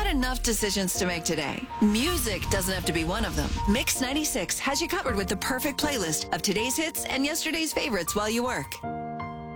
enough decisions to make today. Music doesn't have to be one of them. Mix 96 has you covered with the perfect playlist of today's hits and yesterday's favorites while you work.